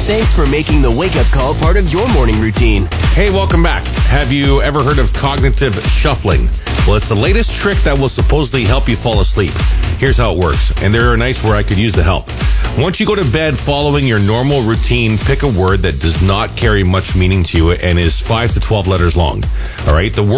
Thanks for making the wake-up call part of your morning routine. Hey, welcome back. Have you ever heard of cognitive shuffling? Well, it's the latest trick that will supposedly help you fall asleep. Here's how it works, and there are nights where I could use the help. Once you go to bed following your normal routine, pick a word that does not carry much meaning to you and is 5 to 12 letters long. All right? The word